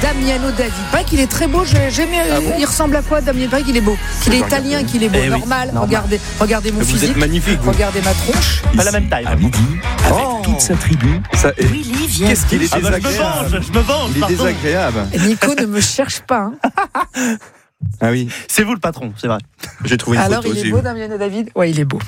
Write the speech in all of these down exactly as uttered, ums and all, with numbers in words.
Damiano David. Pas qu'il est très beau, j'aime bien. Ah bon, il ressemble à quoi, Damiano? Pas qu'il est beau. Qu'il est italien, qu'il est beau. Eh normal. Oui, normal. Regardez, regardez mon vous physique. Vous êtes magnifique. Vous. Regardez ma tronche. Pas la même taille. À midi, avec oh. toute sa tribu. Ça est... Oui, Livia. Qu'est-ce qu'il est ah bah, désagréable. je me venge, je me venge. Il est pardon. désagréable. Nico ne me cherche pas. Hein. Ah oui. C'est vous le patron, c'est vrai. J'ai trouvé une Alors, photo. il est beau, Damiano David? Ouais, il est beau.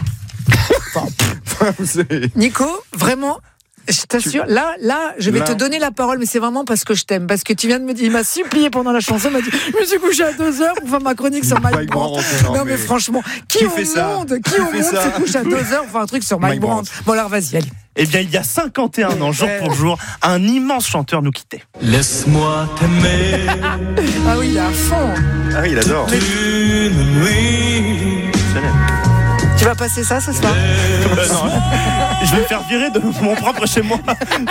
Nico, vraiment, je t'assure, tu... là, là, je vais là... te donner la parole, mais c'est vraiment parce que je t'aime, parce que tu viens de me dire, il m'a supplié pendant la chanson, il m'a dit, je me suis couché à deux heures pour faire ma chronique sur Mike Brandt. Non, non mais, mais franchement, qui, qui au monde, ça qui, qui au monde ça se couche à deux heures pour faire un truc sur Mike, Mike Brandt? Bon alors vas-y, allez. Eh bien, il y a cinquante et un ans, jour pour jour, un immense chanteur nous quittait. Laisse-moi t'aimer. Ah oui, il est à fond. Ah oui, il adore. Mais... Une nuit. Tu vas passer ça ce soir? euh, non, je vais me faire virer de mon propre chez moi.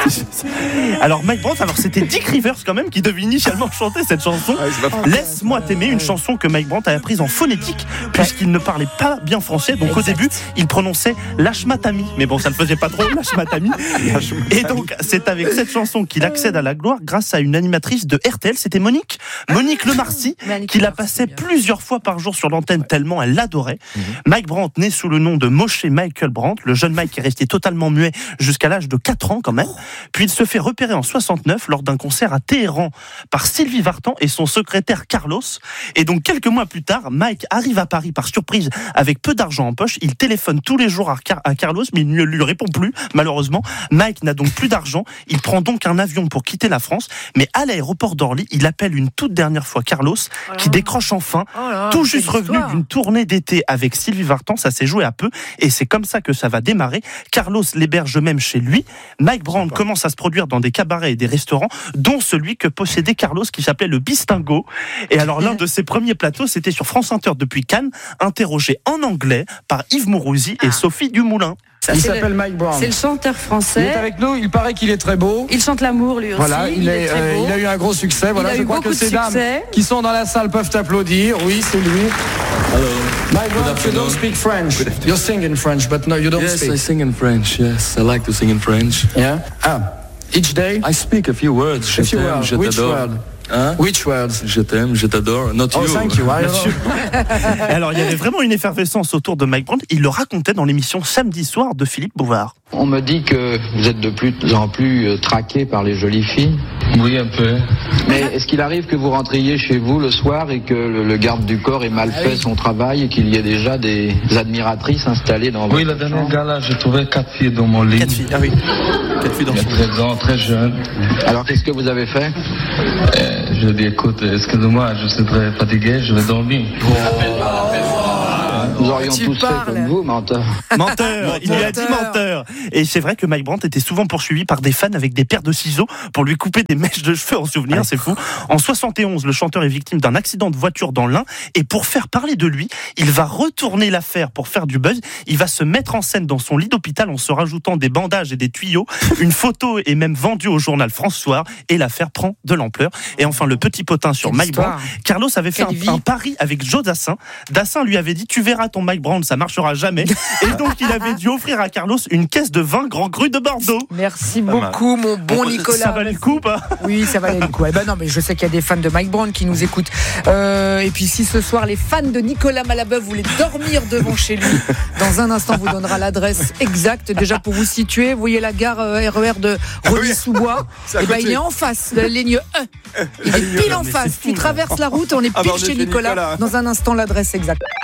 Alors Mike Brandt, alors c'était Dick Rivers quand même qui devait initialement chanter cette chanson. Ah, Laisse-moi t'aimer, une chanson que Mike Brandt a apprise en phonétique puisqu'il ne parlait pas bien français. Donc exact. Au début, il prononçait Lashmatami, mais bon, ça ne faisait pas trop Lashmatami. Et donc c'est avec cette chanson qu'il accède à la gloire grâce à une animatrice de R T L. C'était Monique, Monique Lemarcy, qui la passait plusieurs fois par jour sur l'antenne tellement elle l'adorait. Mm-hmm. Mike Brandt, né sous le nom de Moshe Michael Brandt, le jeune Mike est resté totalement muet jusqu'à l'âge de quatre ans quand même, puis il se fait repérer en soixante-neuf lors d'un concert à Téhéran par Sylvie Vartan et son secrétaire Carlos, et donc quelques mois plus tard, Mike arrive à Paris par surprise avec peu d'argent en poche, il téléphone tous les jours à, Car- à Carlos mais il ne lui répond plus malheureusement. Mike n'a donc plus d'argent, il prend donc un avion pour quitter la France, mais à l'aéroport d'Orly, il appelle une toute dernière fois Carlos oh qui décroche enfin, oh là, tout juste revenu d'une tournée d'été avec Sylvie Vartan, ça s'est joué à peu et c'est comme ça que ça va démarrer. Carlos l'héberge même chez lui. Mike Brandt commence à se produire dans des cabarets et des restaurants, dont celui que possédait Carlos qui s'appelait le Bistingo. Et alors l'un de ses premiers plateaux, c'était sur France Inter depuis Cannes, interrogé en anglais par Yves Mourouzi et Sophie Dumoulin. Ça, il s'appelle le, Mike Brandt. C'est le chanteur français. Il est avec nous, il paraît qu'il est très beau. Il chante l'amour lui aussi. Voilà, il, il, est, est très euh, beau. il a eu un gros succès. Il voilà, je crois que ces dames qui sont dans la salle peuvent applaudir. Oui, c'est lui. Hello. Mike Brandt, you don't speak French. You sing in French, but no, you don't yes, speak. Yes, I sing in French. Yes, I like to sing in French. Yeah. Ah, each day. I speak a few words. A few words. Je Which word? Hein? Which words? Je t'aime, je t'adore. Not oh, you. Thank you. Alors, il y avait vraiment une effervescence autour de Mike Brandt. Il le racontait dans l'émission Samedi soir de Philippe Bouvard. On me dit que vous êtes de plus en plus traqué par les jolies filles. Oui, un peu. Mais est-ce qu'il arrive que vous rentriez chez vous le soir et que le, le garde du corps ait mal ah, fait oui. son travail et qu'il y ait déjà des admiratrices installées dans votre Oui, la dernière gala, j'ai trouvé quatre filles dans mon lit. Quatre filles, ah oui. Quatre filles dans son lit. treize ans, très jeune. Alors, qu'est-ce que vous avez fait? euh, Je lui ai dit, écoute, excuse-moi, je suis très fatigué, je vais dormir. Oh. Nous aurions tous fait comme vous, menteur. Menteur, il lui a dit menteur. Et c'est vrai que Mike Brandt était souvent poursuivi par des fans avec des paires de ciseaux pour lui couper des mèches de cheveux en souvenir, ouais. C'est fou. En soixante et onze, le chanteur est victime d'un accident de voiture dans l'Ain et pour faire parler de lui, il va retourner l'affaire pour faire du buzz. Il va se mettre en scène dans son lit d'hôpital en se rajoutant des bandages et des tuyaux. Une photo est même vendue au journal France Soir et l'affaire prend de l'ampleur. Et enfin, le petit potin sur Quelle Mike Brandt. Carlos avait fait un, un pari avec Joe Dassin. Dassin lui avait dit, tu verras ton Mike Brandt, ça marchera jamais. Et donc, il avait dû offrir à Carlos une caisse de vin Grand Cru de Bordeaux. Merci beaucoup, mon bon Nicolas. Ça valait le coup, pas? Oui, ça valait le coup. Eh ben non, mais je sais qu'il y a des fans de Mike Brandt qui nous écoutent. Euh, et puis, si ce soir, les fans de Nicolas Malabeuf voulaient dormir devant chez lui, dans un instant, on vous donnera l'adresse exacte. Déjà, pour vous situer, vous voyez la gare euh, R E R de Rony-sous-Bois. Et ben, il est en face, la ligne E. Il est pile en face. Tu traverses la route, on est pile chez Nicolas. Dans un instant, l'adresse exacte.